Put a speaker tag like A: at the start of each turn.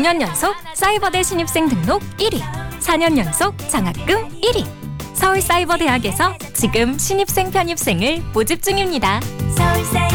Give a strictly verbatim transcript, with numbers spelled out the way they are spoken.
A: 년 연속 사이버대 신입생 등록 일 위, 사 년 연속 장학금 일 위. 서울사이버대학에서 지금 신입생 편입생을 모집 중입니다.